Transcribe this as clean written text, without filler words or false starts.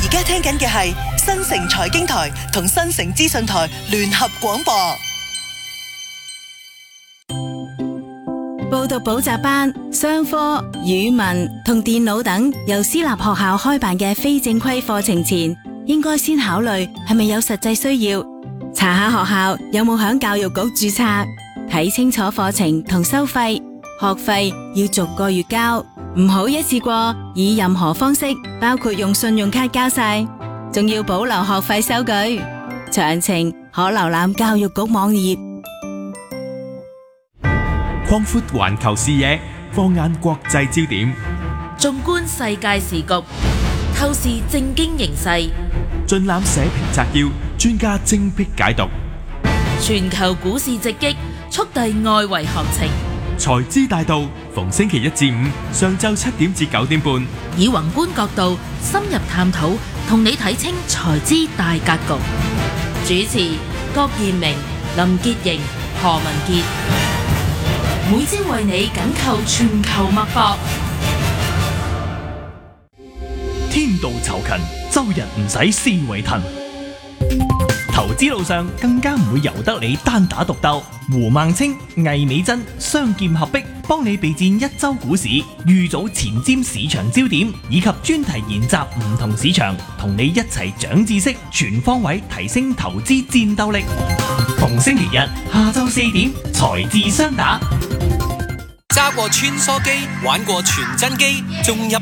而家聽緊嘅係新城財經台同新城資訊台聯合廣播。 報讀補習班、商科、語文同電腦等由私立學校開辦嘅非正規課程前，應該先考慮係咪有實際需要，查下學校有冇響教育局註冊，睇清楚課程同收費，學費要逐個月交，唔好一次過以任何方式，包括用信用卡交晒，仲要保留學費收據。詳情可瀏覽教育局網頁。 擴闊環球視野，放眼國際焦點， 縱觀世界時局，透視政經形勢， 盡覽社評摘要，專家精闢解讀。 全球股市直擊，速遞外圍行情。 財資大道，逢星期一至五上晝7點至9點半， 以宏觀角度深入探討，同你睇清財資大格局。主持：郭彥明、林潔瑩、何文傑。每朝為你緊扣全球脈搏。 天道酬勤，周日唔使思維騰。投資路上更加唔會由得你單打獨鬥。胡孟青、魏美珍雙劍合璧，幫你備戰一周股市，預早前瞻市場焦點，以及專題研習唔同市場，同你一齊長知識，全方位提升投資戰鬥力。逢星期日下晝4點，財智雙打。 揸過穿梭機，玩過傳真機，仲入